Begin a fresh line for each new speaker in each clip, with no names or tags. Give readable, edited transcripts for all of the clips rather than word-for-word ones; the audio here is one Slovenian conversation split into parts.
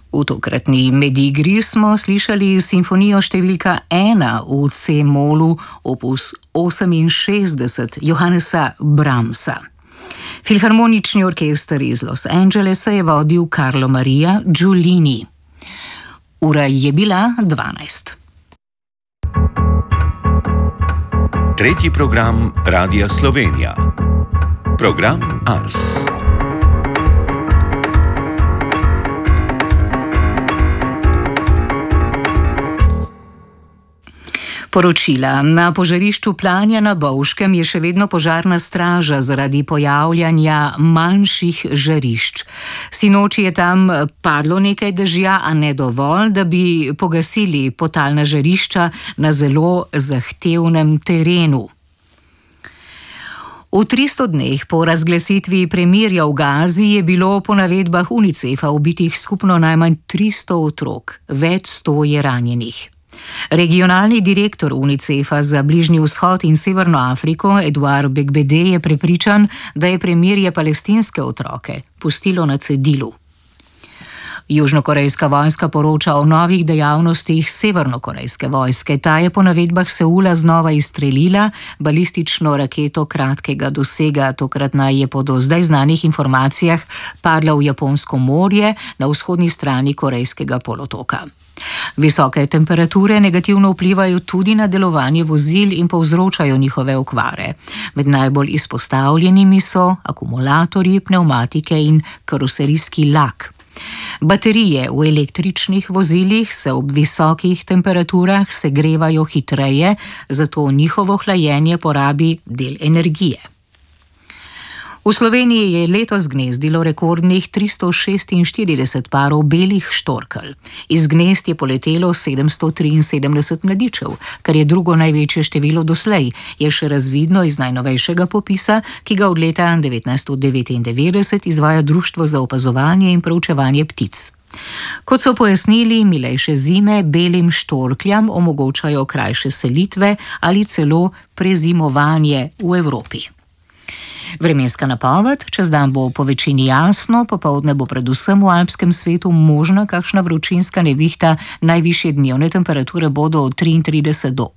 V tokratni Medigri smo slišali simfonijo številka 1 v C-molu opus 68 Johannesa Brahmsa. Filharmonični orkester iz Los Angelesa je vodil Carlo Maria Giulini. Ura je bila 12.
Tretji program Radia Slovenija. Program Ars.
Poročila. Na požarišču Planja na Bovškem je še vedno požarna straža zaradi pojavljanja manjših žarišč. Sinoči je tam padlo nekaj dežja, a ne dovolj, da bi pogasili potalna žarišča na zelo zahtevnem terenu. V 300 dneh po razglasitvi premirja v Gazi je bilo po navedbah UNICEF-a ubitih skupno najmanj 300 otrok, več 100 je ranjenih. Regionalni direktor UNICEF-a za Bližnji vzhod in Severno Afriko Edouard Begbede je prepričan, da je premirje palestinske otroke pustilo na cedilu. Južnokorejska vojska poroča o novih dejavnostih severnokorejske vojske. Ta je po navedbah Seula znova izstrelila balistično raketo kratkega dosega. Tokrat naj je po do zdaj znanih informacijah padla v Japonsko morje na vzhodni strani Korejskega polotoka. Visoke temperature negativno vplivajo tudi na delovanje vozil in povzročajo njihove okvare. Med najbolj izpostavljenimi so akumulatorji, pnevmatike in karoserijski lak. Baterije v električnih vozilih se ob visokih temperaturah segrevajo hitreje, zato njihovo hlajenje porabi del energije. V Sloveniji je letos gnezdilo rekordnih 346 parov belih štorkelj. Iz gnezd je poletelo 773 mladičev, kar je drugo največje število doslej, je še razvidno iz najnovejšega popisa, ki ga od leta 1999 izvaja Društvo za opazovanje in proučevanje ptic. Kot so pojasnili, milejše zime belim štorkljam omogočajo krajše selitve ali celo prezimovanje v Evropi. Vremenska napoved, čez dan bo po večini jasno, popoldne bo predvsem v alpskem svetu možna kakšna vročinska nevihta, najvišje dnevne temperature bodo od 33 do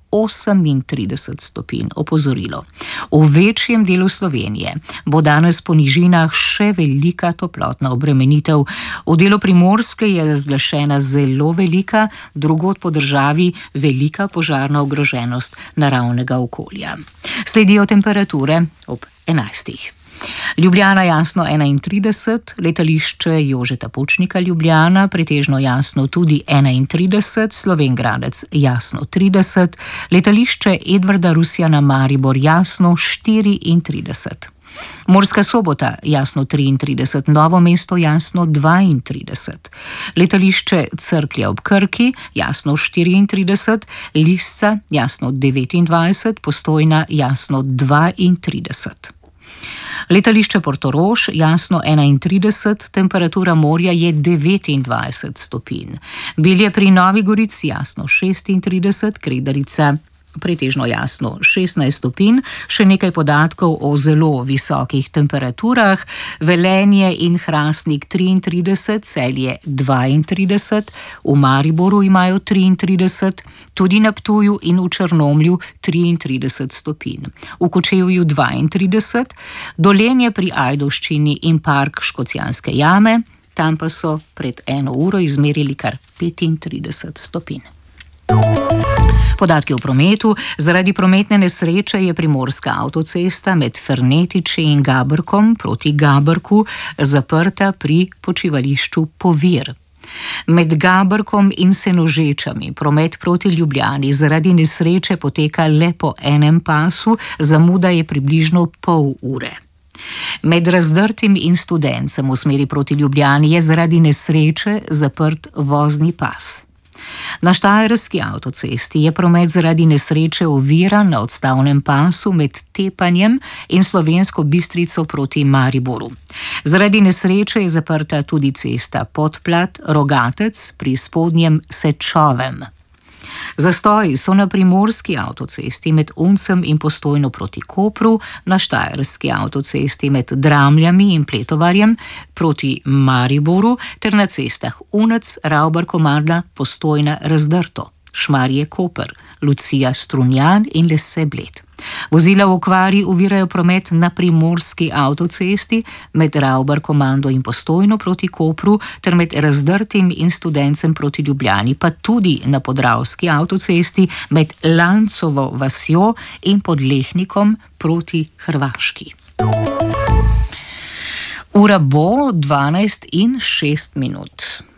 38 stopinj, opozorilo. V večjem delu Slovenije bo danes po nižinah še velika toplotna obremenitev. V delu Primorske je razglašena zelo velika, drugod po državi velika požarna ogroženost naravnega okolja. Sledijo temperature ob 11. Ljubljana jasno 31, letališče Jožeta Pučnika Ljubljana pretežno jasno tudi 31, Slovenj Gradec jasno 30, letališče Edvarda Rusjana Maribor jasno 34. Murska Sobota jasno 33, Novo mesto jasno 32, letališče Cerklje ob Krki jasno 34, Lisca jasno 29, Postojna jasno 32. Letališče Portorož jasno 31, temperatura morja je 29 stopinj. Bilje pri Novi Gorici jasno 36, Kredarica pretežno jasno 16 stopinj, še nekaj podatkov o zelo visokih temperaturah. Velenje in Hrastnik 33, Celje 32, v Mariboru imajo 33, tudi na Ptuju in v Črnomlju 33 stopinj. V Kočevju 32, Dolenje pri Ajdovščini in Park Škocjanske jame, tam pa so pred 1 uro izmerili kar 35 stopinj. Podatki o prometu. Zaradi prometne nesreče je primorska avtocesta med Fernetiči in Gaberkom proti Gaberku zaprta pri počivališču Povir. Med Gaberkom in Senožečami promet proti Ljubljani zaradi nesreče poteka le po enem pasu, zamuda je približno pol ure. Med Razdrtim in Studencem v smeri proti Ljubljani je zaradi nesreče zaprt vozni pas. Na štajerski avtocesti je promet zaradi nesreče oviran na odstavnem pasu med Tepanjem in Slovensko Bistrico proti Mariboru. Zaradi nesreče je zaprta tudi cesta Podplat Rogatec pri Spodnjem Sečovem. Zastoji so na primorski avtocesti med Uncem in Postojno proti Kopru, na štajerski avtocesti med Dramljami in Pletovarjem proti Mariboru ter na cestah Unec, Ravbar-Komarna, Postojna, Razdrto, Šmarje-Koper, Lucija-Strunjan in Lese-Bled. Vozila v okvari ovirajo promet na primorski avtocesti med Ravbar-Komando in Postojno proti Kopru ter med Razdrtim in Studencem proti Ljubljani, pa tudi na podravski avtocesti med Lancovo vasjo in Podlehnikom proti Hrvaški. Ura bo 12:06.